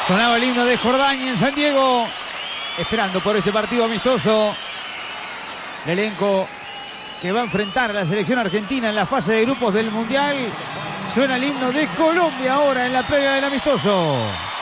Sonaba el himno de Jordania en San Diego, esperando por este partido amistoso. El elenco que va a enfrentar a la selección argentina en la fase de grupos del Mundial. Suena el himno de Colombia ahora en la previa del amistoso.